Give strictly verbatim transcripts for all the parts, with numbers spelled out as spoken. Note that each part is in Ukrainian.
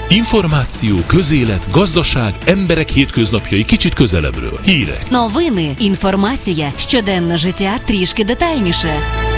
Інформацію, közélet, gazdaság, emberek hétköznapjai kicsit közelebbről. Hírek. Новини, інформація, щоденне життя трішки детальніше.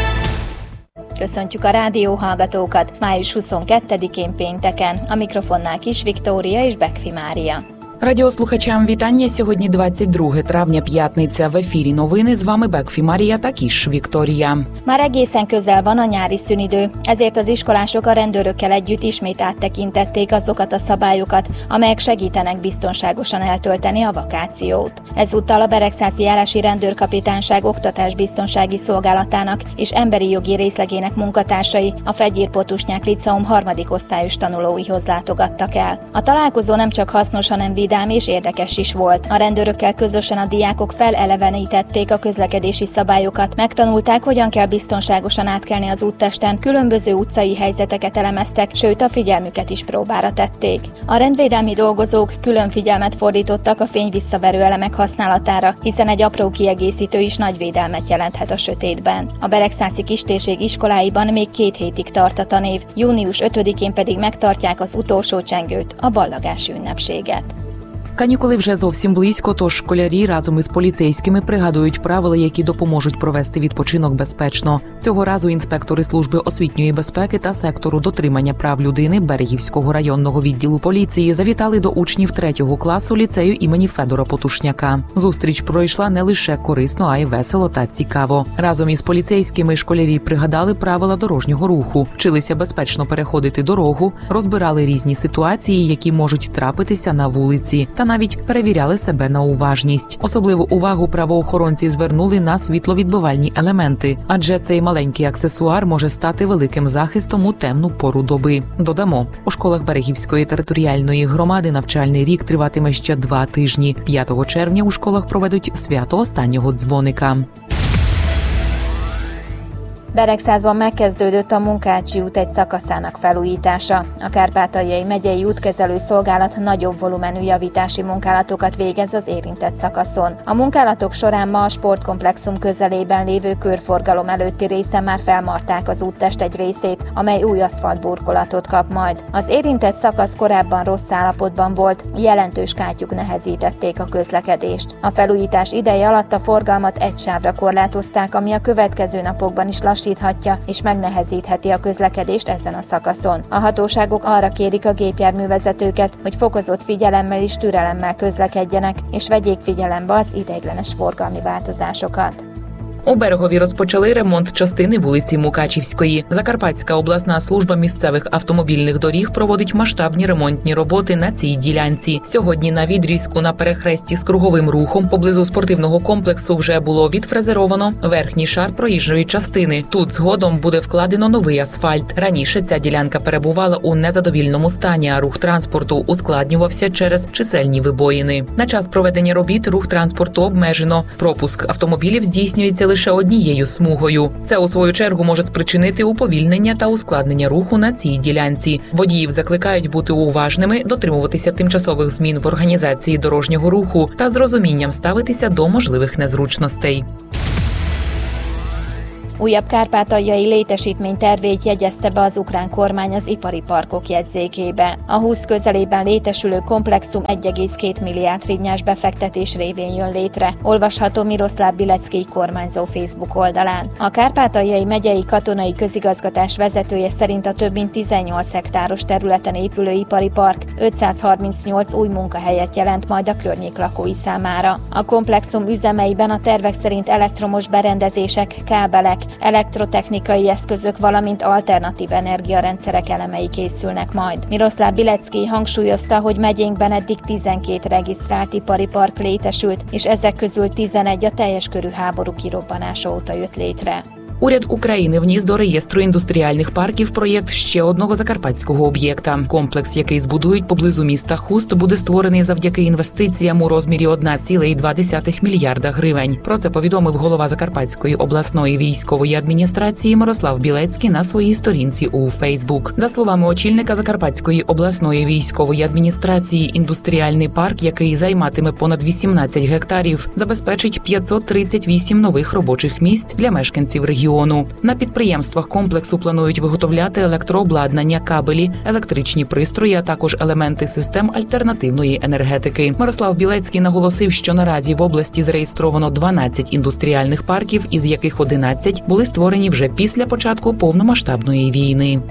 Köszöntjük a rádióhallgatókat május huszonkettedikén pénteken. A mikrofonnál Kis Viktória és Bekfi Mária. Радіослухачам вітання. Сьогодні двадцять друге травня, п'ятниця. В ефірі новини. З вами Бекфі Марія та Kis Viktória. Már egészen közel van a nyári szünidő, ezért az iskolások a rendőrökkel együtt ismét áttekintették azokat a szabályokat, amelyek segítenek biztonságosan eltölteni a vakációt. Ezúttal a Beregszászi járási rendőrkapitányság oktatásbiztonsági szolgálatának és emberi jogi részlegének munkatársai a Fegyérpotusnyák Liceum harmadik osztályos tanulóihoz látogattak el. A találkozó nem csak hasznos, hanem vidám és érdekes is volt. A rendőrökkel közösen a diákok felelevenítették a közlekedési szabályokat, megtanulták, hogyan kell biztonságosan átkelni az úttesten, különböző utcai helyzeteket elemeztek, sőt a figyelmüket is próbára tették. A rendvédelmi dolgozók külön figyelmet fordítottak a fényvisszaverő elemek használatára, hiszen egy apró kiegészítő is nagy védelmet jelenthet a sötétben. A Beregszászi Kistérség iskoláiban még két hétig tart a tanév, június ötödikén pedig megtartják az utolsó csengőt, a ballagási ünnepséget. Канікули вже зовсім близько, тож школярі разом із поліцейськими пригадують правила, які допоможуть провести відпочинок безпечно. Цього разу інспектори служби освітньої безпеки та сектору дотримання прав людини Берегівського районного відділу поліції завітали до учнів третього класу ліцею імені Федора Потушняка. Зустріч пройшла не лише корисно, а й весело та цікаво. Разом із поліцейськими школярі пригадали правила дорожнього руху, вчилися безпечно переходити дорогу, розбирали різні ситуації, які можуть трапитися на вулиці, та навіть перевіряли себе на уважність. Особливу увагу правоохоронці звернули на світловідбивальні елементи, адже цей маленький аксесуар може стати великим захистом у темну пору доби. Додамо, у школах Берегівської територіальної громади навчальний rік tриватиме ще два тижні. п'ятого червня у школах проведуть свято останнього дзвоника. Beregszázban megkezdődött a Munkácsi út egy szakaszának felújítása. A Kárpátaljai Megyei Útkezelő Szolgálat nagyobb volumenű javítási munkálatokat végez az érintett szakaszon. A munkálatok során ma a sportkomplexum közelében lévő körforgalom előtti részen már felmarták az úttest egy részét, amely új aszfaltburkolatot kap majd. Az érintett szakasz korábban rossz állapotban volt, jelentős kátyuk nehezítették a közlekedést. A felújítás ideje alatt a forgalmat egy sávra korlátozták, ami a következő napokban is lassíthatja és megnehezítheti a közlekedést ezen a szakaszon. A hatóságok arra kérik a gépjárművezetőket, hogy fokozott figyelemmel és türelemmel közlekedjenek, és vegyék figyelembe az ideiglenes forgalmi változásokat. У Берегові розпочали ремонт частини вулиці Мукачівської. Закарпатська обласна служба місцевих автомобільних доріг проводить масштабні ремонтні роботи на цій ділянці. Сьогодні на відрізку на перехресті з круговим рухом поблизу спортивного комплексу вже було відфрезеровано верхній шар проїжджої частини. Тут згодом буде вкладено новий асфальт. Раніше ця ділянка перебувала у незадовільному стані, а рух транспорту ускладнювався через чисельні вибоїни. На час проведення робіт рух транспорту обмежено. Пропуск автомобілів здійснюється лише однією смугою. Це, у свою чергу, може спричинити уповільнення та ускладнення руху на цій ділянці. Водіїв закликають бути уважними, дотримуватися тимчасових змін в організації дорожнього руху та з розумінням ставитися до можливих незручностей. Újabb kárpátaljai létesítmény tervét jegyezte be az ukrán kormány az ipari parkok jegyzékébe. A húsz közelében létesülő komplexum egy egész két milliárd hrivnyás befektetés révén jön létre, olvasható Miroszláv Bilecki kormányzó Facebook oldalán. A Kárpátaljai Megyei Katonai Közigazgatás vezetője szerint a több mint tizennyolc hektáros területen épülő ipari park ötszázharmincnyolc új munkahelyet jelent majd a környék lakói számára. A komplexum üzemeiben a tervek szerint elektromos berendezések, kábelek, elektrotechnikai eszközök, valamint alternatív energiarendszerek elemei készülnek majd. Miroszláv Bilecki hangsúlyozta, hogy megyénkben eddig tizenkét regisztrált ipari park létesült, és ezek közül tizenegy a teljes körű háború kirobbanása óta jött létre. Уряд України вніс до реєстру індустріальних парків проєкт ще одного закарпатського об'єкта. Комплекс, який збудують поблизу міста Хуст, буде створений завдяки інвестиціям у розмірі одна ціла два мільярда гривень. Про це повідомив голова Закарпатської обласної військової адміністрації Мирослав Білецький на своїй сторінці у Фейсбук. За словами очільника Закарпатської обласної військової адміністрації, індустріальний парк, який займатиме понад вісімнадцять гектарів, забезпечить п'ятсот тридцять вісім нових робочих місць для мешканців регіону. регіону. На підприємствах комплексу планують виготовляти електрообладнання, кабелі, електричні пристрої, а також елементи систем альтернативної енергетики. Мирослав Білецький наголосив, що наразі в області зареєстровано дванадцять індустріальних парків, із яких одинадцять були створені вже після початку повномасштабної війни.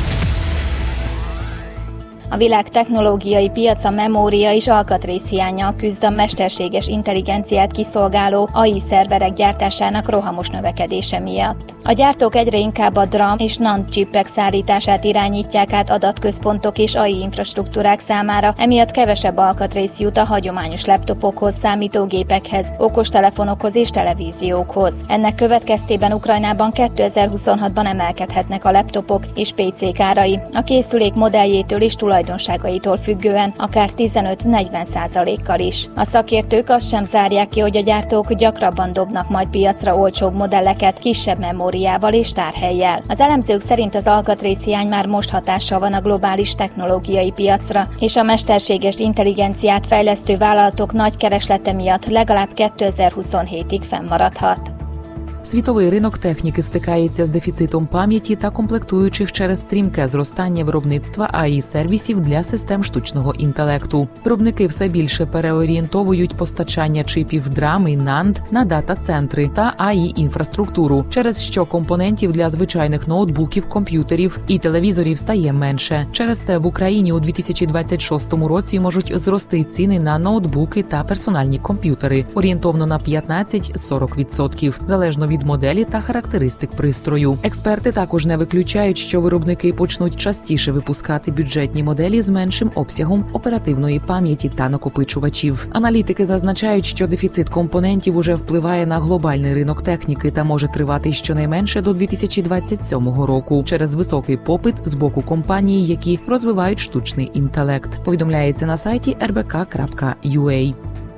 A világ technológiai piaca memória és alkatrészhiánnyal küzd a mesterséges intelligenciát kiszolgáló á i szerverek gyártásának rohamos növekedése miatt. A gyártók egyre inkább a DRAM és NAND csippek szállítását irányítják át adatközpontok és á i infrastruktúrák számára, emiatt kevesebb alkatrész jut a hagyományos laptopokhoz, számítógépekhez, okostelefonokhoz és televíziókhoz. Ennek következtében Ukrajnában kétezer-huszonhatban emelkedhetnek a laptopok és pé cék árai, a készülék modelljétől és tulajdonságaitól függően akár tizenöt-negyven százalékkal is. A szakértők azt sem zárják ki, hogy a gyártók gyakrabban dobnak majd piacra olcsóbb modelleket kisebb memóriával és tárhellyel. Az elemzők szerint az alkatrészhiány már most hatással van a globális technológiai piacra, és a mesterséges intelligenciát fejlesztő vállalatok nagy kereslete miatt legalább kétezer-huszonhétig fennmaradhat. Світовий ринок техніки стикається з дефіцитом пам'яті та комплектуючих через стрімке зростання виробництва а і-сервісів для систем штучного інтелекту. Виробники все більше переорієнтовують постачання чипів драм і нанд на дата-центри та а і-інфраструктуру, через що компонентів для звичайних ноутбуків, комп'ютерів і телевізорів стає менше. Через це в Україні у дві тисячі двадцять шостому році можуть зрости ціни на ноутбуки та персональні комп'ютери орієнтовно на п'ятнадцять-сорок відсотків, залежно від моделі та характеристик пристрою. Експерти також не виключають, що виробники почнуть частіше випускати бюджетні моделі з меншим обсягом оперативної пам'яті та накопичувачів. Аналітики зазначають, що дефіцит компонентів уже впливає на глобальний ринок техніки та може тривати щонайменше до дві тисячі двадцять сьомого року через високий попит з боку компаній, які розвивають штучний інтелект. Повідомляється на сайті ер бе ка крапка ю а.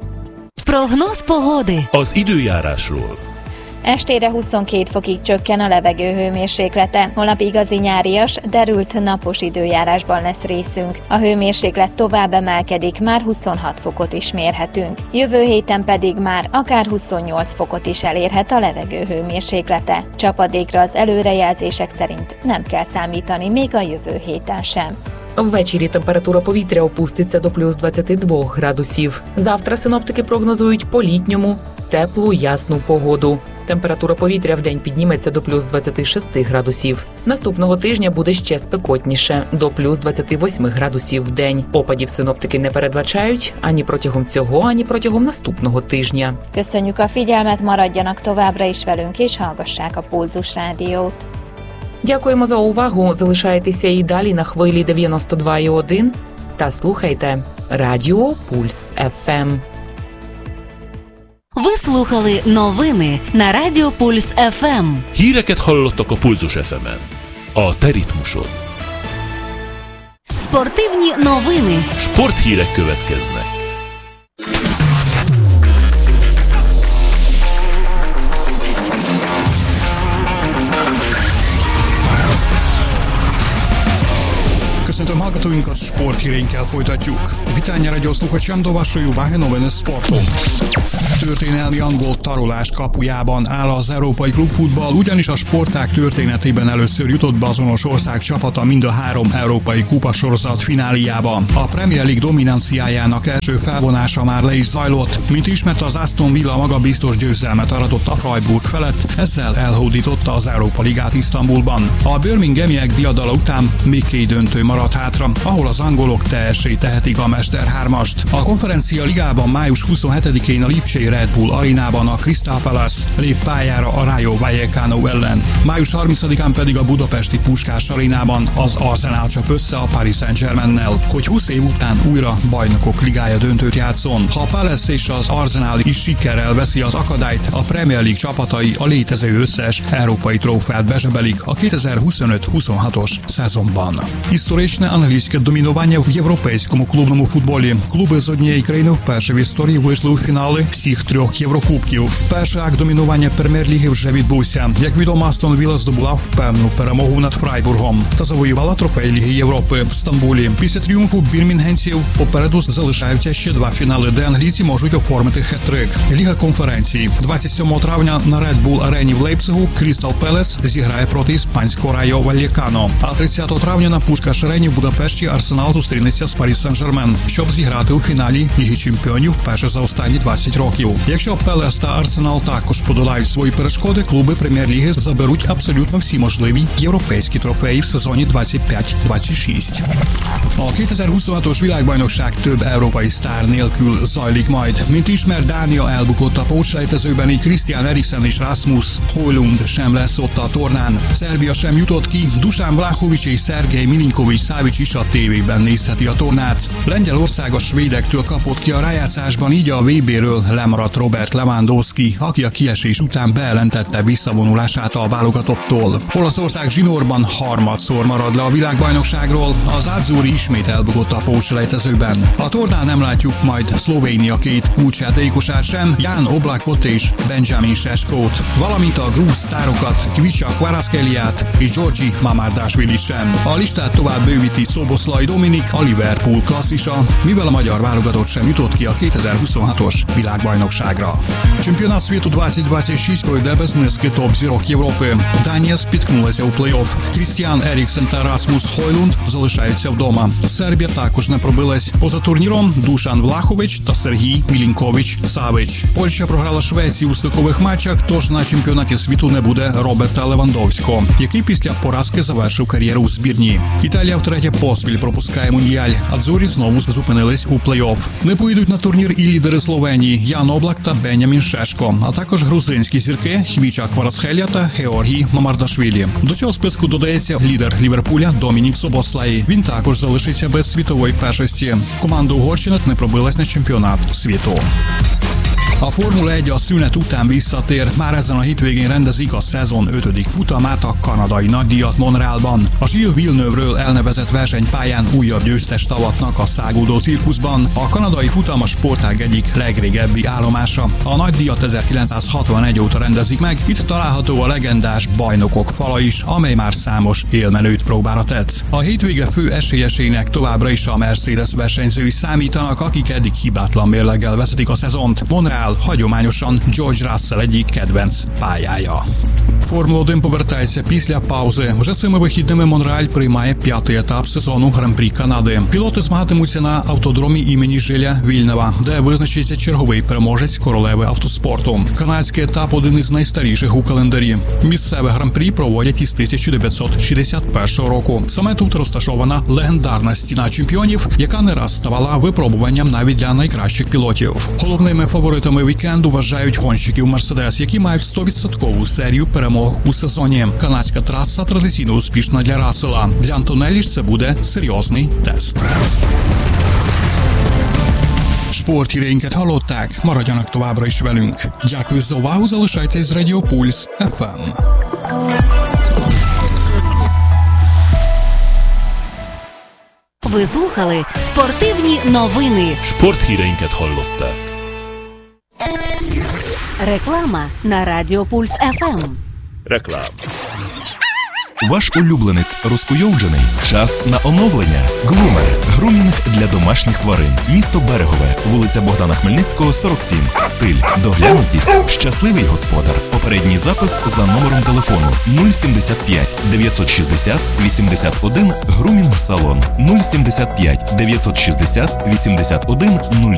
Прогноз погоди. Az időjárásról. Estére huszonkét fokig csökken a levegő hőmérséklete. Holnap igazi nyárias, derült napos időjárásban lesz részünk. A hőmérséklet tovább emelkedik, már huszonhat fokot is mérhetünk. Jövő héten pedig már akár huszonnyolc fokot is elérhet a levegő hőmérséklete. Csapadékra az előrejelzések szerint nem kell számítani még a jövő héten sem. Ввечері температура повітря опуститься до плюс двадцять два градусів. Завтра синоптики прогнозують по-літньому теплу, ясну погоду. Температура повітря вдень підніметься до плюс двадцять шість градусів. Наступного тижня буде ще спекотніше – до плюс двадцять вісім градусів вдень. Опадів синоптики не передбачають ані протягом цього, ані протягом наступного тижня. Köszönjük a figyelmet, maradjanak továbbra is velünk és hallgassák a Pulzus Rádiót. Дякуємо за увагу. Залишайтеся і далі на хвилі дев'яносто два і один та слухайте Радіо Пульс еф ем. Ви слухали новини на Радіо Пульс еф ем. Híreket hallottak a Pulzus еф емен. A te ritmusod. Спортивні новини. Sporthírek következnek. Köszöntöm hallgatóinkat, sporthíreinkkel folytatjuk. Witania radio słuchaczom do waszej uwagi nowiny sportu. Történelmi angol tarolás kapujában áll az európai klubfutball, ugyanis a sportág történetében először jutott be azonos ország csapata mind a három európai kupasorozat fináliába. A Premier League dominanciájának első felvonása már le is zajlott, mint ismert az Aston Villa magabiztos győzelmet aratott a Freiburg felett, ezzel elhódította az Európa Ligát Isztambulban. A birminghamiek diadala után még két döntő maradt hátra, ahol az angolok teljessé tehetik a Mester hármast. A konferencia ligában május huszonhetedikén a Lipcsei Red Bull arénában a Crystal Palace lép pályára a Rayo Vallecano ellen. május harmincadikán pedig a budapesti Puskás arénában az Arsenal csap össze a Paris Saint-Germainnel, hogy húsz év után újra bajnokok ligája döntőt játszon. Ha a Palace és az Arsenal is sikerrel veszi az akadályt, a Premier League csapatai a létező összes európai trófeát bezsebelik a kétezer-huszonöt huszonhatos szezonban. History історичне англійське домінування в європейському клубному футболі. Клуби з однієї країни вперше в історії вийшли у фінали всіх трьох єврокубків. Перший акт домінування прем'єр-ліги вже відбувся. Як відомо, Астон Вілла здобула впевнену перемогу над Фрайбургом та завоювала трофей Ліги Європи в Стамбулі. Після тріумфу бірмінгемців попереду залишаються ще два фінали, де англійці можуть оформити хет-трик. Ліга конференції. двадцять сьомого травня на Red Bull арені в Лейпцигу Крістал Пелес зіграє проти іспанського Райо Вальєкано. А тридцятого травня на Пушкаш-арені в Будапешті Арсенал зустрінеться з Парі Сен-Жермен, щоб зіграти у фіналі Ліги Чемпіонів вперше за останні двадцять років. Якщо Пелес та Арсенал також подолають свої перешкоди, клуби прем'єр-ліги заберуть абсолютно всі можливі європейські trófeji в szezonja двадцять двадцять шість. A kétezer-huszonhatos világbajnokság több európai sztár nélkül zajlik majd. Mint ismer, Dánia elbukott a pótselejtezőben, így Christian Eriksen és Rasmus Højlund sem lesz ott a tornán. Szerbia sem jutott ki, Dusan Vlahovic és Szergej Milinković-Savić is a tévében nézheti a tornát. Lengyelország a svédektől kapott ki a rájátszásban, így a vé béről lemaradt Robert Lewandowski, aki a kiesés után bejelentette visszavonulását a válogatottól. Olaszország zsinórban harmadszor marad le a világbajnokságról, az Azzurri ismét elbukott a pótselejtezőben. A tornán nem látjuk majd Szlovénia két kulcsjátékosát sem, Jan Oblakot és Benjamin Šeškót, valamint a grúz sztárokat, Kvicha Kvaratskhelia-t és Georgi Mamardashvilit sem. A listát tovább bővíti Szoboszlai Dominik, a Liverpool klasszisa, mivel a magyar válogatott sem jutott ki a kétezer-huszonhatos világbajnokságra. Čempionát svijetu двадцять двадцять шість пройде без низки топ-зірок Європи. Данія спіткнулася у плей-офф. Крістіан Еріксен та Расмус Højlund залишаються вдома. Сербія також не пробилась. Поза турніром Душан Влахович та Сергій Мілінкович-Савич. Польща програла Швеції у стикових матчах, тож на чемпіонаті світу не буде Роберта Левандовського, який після поразки завершив кар'єру у збірні. Італія втретє поспіль пропускає Мундіаль. Адзурі знову зупинились у плей-офф. Не поїдуть на турнір і лідери Словенії Ян Облак та Бенямін Шешко, а також грузинські зірки Квіча Кварацхелія та Георгій Мамардашвілі. До цього списку додається лідер Ліверпуля Домінік Собослай. Він також залишиться без світової першості. Команда Угорщини не пробилась на чемпіонат світу. A Formula egy a szünet után visszatér, már ezen a hétvégén rendezik a szezon ötödik futamát, a kanadai nagydíjat Montrealban. A Gilles Villeneuve-ről elnevezett versenypályán újabb győztest avatnak a száguldó cirkuszban. A kanadai futam a sportág egyik legrégebbi állomása. A nagydíjat ezerkilencszázhatvanegy óta rendezik meg, itt található a legendás bajnokok fala is, amely már számos élmenőt próbára tett. A hétvége fő esélyesének továbbra is a Mercedes versenyzői számítanak, akik eddig hibátlan mérleggel vezetik a szezont. Montreal hagyományosan George Russell egyik kedvenc pályája. Формула один повертається після паузи. Вже цими вихідними Монреаль приймає п'ятий етап сезону Гран-прі Канади. Пілоти змагатимуться на автодромі імені Жиля Вільнева, де визначиться черговий переможець королеви автоспорту. Канадський етап – один із найстаріших у календарі. Місцеве Гран-прі проводять із тисяча дев'ятсот шістдесят першого року. Саме тут розташована легендарна стіна чемпіонів, яка не раз ставала випробуванням навіть для найкращих пілотів. Головними фаворитами вікенду вважають гонщиків Мерседес, які мають сто відсотків серію перемог у сезоні. Канадська траса традиційно успішна для Рассела. Для Антонеллі ж це буде серйозний тест. Sporthíreinket hallották, maradjanak továbbra is velünk. Дякую за увагу, залишайтесь з Радіо Пульс еф ем. Ви слухали спортивні новини. Sporthíreinket hallották. Реклама на Радіо Пульс еф ем. Реклама. Ваш улюбленець розкуйовджений? Час на оновлення. Глумер. Грумінг для домашніх тварин. Місто Берегове. Вулиця Богдана Хмельницького, сорок сім. Стиль. Доглянутість. Щасливий господар. Попередній запис за номером телефону нуль сімдесят п'ять дев'ятсот шістдесят вісімдесят один Грумінг салон нуль сімдесят п'ять дев'ятсот шістдесят вісімдесят один нуль